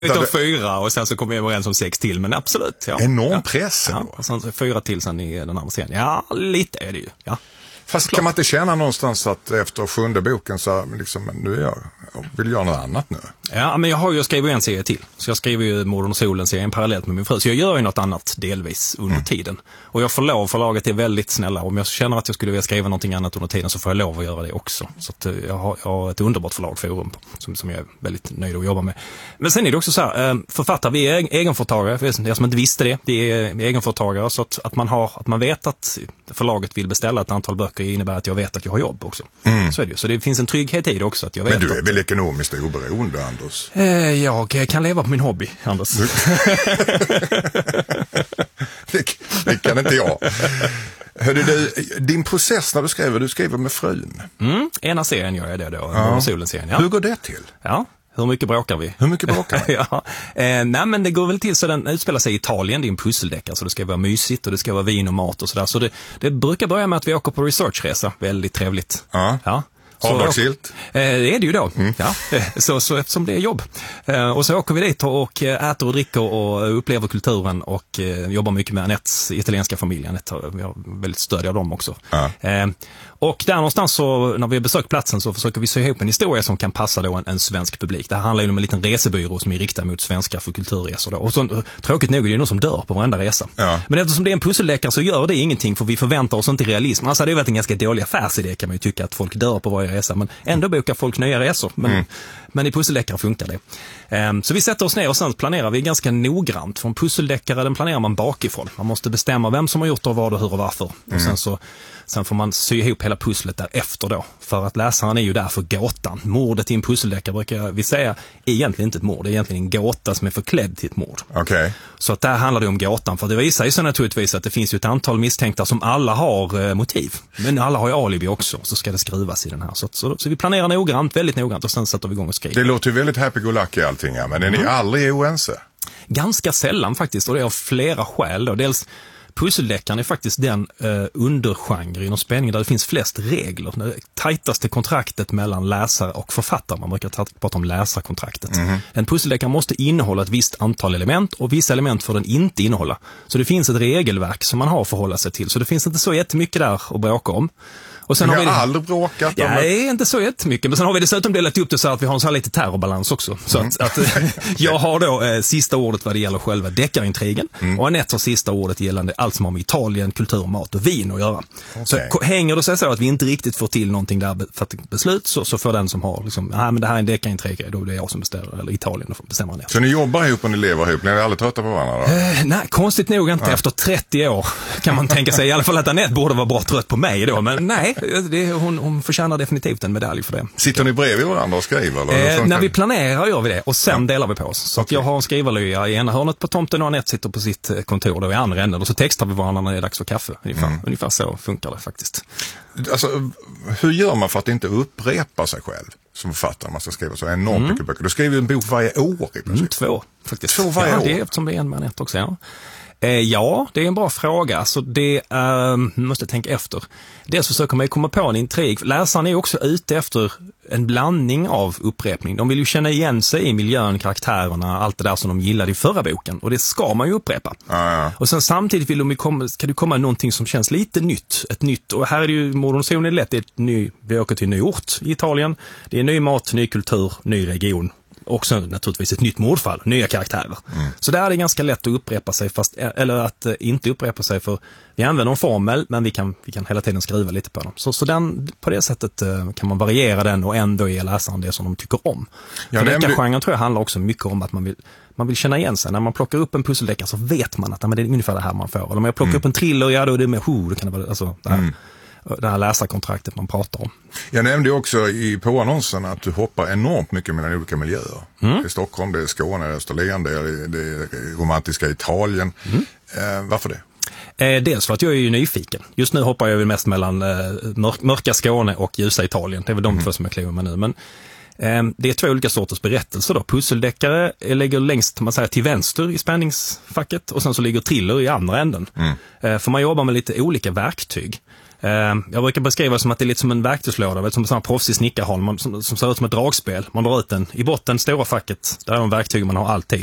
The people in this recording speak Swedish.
Utav 4 och sen så kommer jag överens om 6 till, men absolut. Ja. Enorm press. Ja, och sen 4 till sen i den andra serien. Ja, lite är det ju. Ja. Fast kan man inte känna någonstans att efter 7:e boken så liksom, nu är jag vill göra något annat nu? Ja, men jag skriver en serie till. Så jag skriver ju Morden och solen-serien parallellt med min fru. Så jag gör ju något annat delvis under tiden. Och jag får lov, förlaget är väldigt snälla. Om jag känner att jag skulle vilja skriva någonting annat under tiden så får jag lov att göra det också. Så att jag har ett underbart förlag, Forum, som jag är väldigt nöjd att jobba med. Men sen är det också så här, författare, vi är egenföretagare. För er som inte visste det, vi är egenföretagare. Så att man vet att förlaget vill beställa ett antal böcker innebär att jag vet att jag har jobb också. Så är det ju. Så det finns en trygghet i det också. Att jag vet. Men du är väl ekonomiskt oberoende, Anders? Jag kan leva på min hobby, Anders. det kan inte jag. Hörde du, din process när du skriver med frun? Ena serien gör jag det då, Morden och solen-serien. Ja. Hur går det till? Ja. Hur mycket bråkar vi? Ja. Nej, men det går väl till så den utspelar sig i Italien. Det är en pusseldeckare, så det ska vara mysigt och det ska vara vin och mat och sådär. Så det brukar börja med att vi åker på researchresa. Väldigt trevligt. Ja. Avdragsgillt? Det är det ju då. Ja. Så eftersom det är jobb. Och så åker vi dit och äter och dricker och upplever kulturen och jobbar mycket med Anettes italienska familj. Anette, vi har väldigt stöd av dem också. Och där någonstans så, när vi har besökt platsen, så försöker vi sy ihop en historia som kan passa då en svensk publik. Det här handlar ju om en liten resebyrå som är riktad mot svenskar för kulturresor då. Och så, tråkigt nog är det någon som dör på varenda resa. Ja. Men eftersom det är en pusselläkare så gör det ingenting, för vi förväntar oss inte realism. Alltså det är väl en ganska dålig affärsidé, kan man ju tycka, att folk dör på varje resa. Men ändå bokar folk nya resor. Men i pusseldeckare funkar det. Så vi sätter oss ner och sen planerar vi ganska noggrant. För en pusseldeckare, den planerar man bakifrån. Man måste bestämma vem som har gjort och vad och hur och varför. Och sen får man sy ihop hela pusslet därefter då. För att läsaren är ju där för gåtan. Mordet i en pusseldeckare brukar vi säga är egentligen inte ett mord. Det är egentligen en gåta som är förklädd till ett mord. Okay. Så att där handlar det om gåtan. För det visar ju så naturligtvis att det finns ju ett antal misstänkta som alla har motiv. Men alla har ju alibi också. Så ska det skruvas i den här. Så vi planerar noggrant, väldigt noggrant, och sen sätter vi igång och skriver. Det låter ju väldigt happy-go-lucky allting här, men är ni aldrig oense? Ganska sällan faktiskt, och det är av flera skäl då. Dels pusseldeckaren är faktiskt den undergenre inom spänning där det finns flest regler. Det tajtaste kontraktet mellan läsare och författare. Man brukar prata om läsarkontraktet. En pusseldeckare måste innehålla ett visst antal element, och vissa element får den inte innehålla. Så det finns ett regelverk som man har att förhålla sig till. Så det finns inte så jättemycket där att bråka om. Och sen har vi aldrig bråkat? Ja, det är inte så jättemycket. Men sen har vi dessutom delat upp det så att vi har en sån här lite terrorbalans också. Så att jag har då sista ordet vad det gäller själva deckarintrigen. Och Anette har sista ordet gällande allt som har med Italien, kultur, mat och vin att göra. Okay. Så hänger det sig så att vi inte riktigt får till någonting där för att beslut, så får den som har liksom, men det här är en deckarintrig, då är det jag som bestämmer, eller Italien bestämmer Anette. Så ni jobbar ihop och ni lever ihop? Ni är aldrig trötta på varandra då? Nej, konstigt nog inte. Efter 30 år kan man tänka sig. I alla fall att Anette borde vara bra trött på mig då. Men nej, hon förtjänar definitivt en medalj för det. Sitter ni bredvid varandra och skriver? När vi planerar gör vi det, och sen delar vi på oss. Så att jag har en skrivarlya i ena hörnet på tomten och Anette sitter på sitt kontor då i andra änden, och så textar vi varandra när det är dags för kaffe. Ungefär så funkar det faktiskt. Alltså, hur gör man för att inte upprepa sig själv som författare? Man ska skriva så enormt mycket böcker. Du skriver ju en bok varje år i princip. 2 faktiskt. 2 varje år? Det är eftersom det är en med Anette också, ja. Ja, det är en bra fråga. Alltså det måste jag tänka efter. Dels försöker man komma på en intrig. Läsaren är också ute efter en blandning av upprepning. De vill ju känna igen sig i miljön, karaktärerna, allt det där som de gillade i förra boken. Och det ska man ju upprepa. Och sen samtidigt vill ska det komma någonting som känns lite nytt. Ett nytt. Och här är det ju, Morden och solen är lätt. Vi åker till en ny ort i Italien. Det är ny mat, ny kultur, ny region. Också naturligtvis ett nytt mordfall, nya karaktärer. Så där är det ganska lätt att upprepa sig, eller att inte upprepa sig, för vi använder en formel, men vi kan hela tiden skruva lite på dem. Så på det sättet kan man variera den och ändå ge läsaren det som de tycker om. För deckargenren tror jag handlar också mycket om att man vill känna igen sig. När man plockar upp en pusseldeckare så vet man att det är ungefär det här man får. Eller om jag plockar upp en thriller, ja då är det med då kan det vara alltså det här läsarkontraktet man pratar om. Jag nämnde också på annonsen att du hoppar enormt mycket mellan olika miljöer. I Stockholm, det är Skåne, det är Österlen, det är romantiska Italien. Varför det? Dels för att jag är ju nyfiken. Just nu hoppar jag väl mest mellan mörka Skåne och ljusa Italien. Det är väl de två som jag kliver med nu. Men det är 2 olika sorters berättelser då. Pusseldeckare ligger längst till vänster i spänningsfacket, och sen så ligger thriller i andra änden. För man jobbar med lite olika verktyg. Jag brukar beskriva det som att det är lite som en verktygslåda, som en sån här proffsig snickarhåll som ser ut som ett dragspel. Man drar ut den. I botten, stora facket, där är de verktyg man har alltid.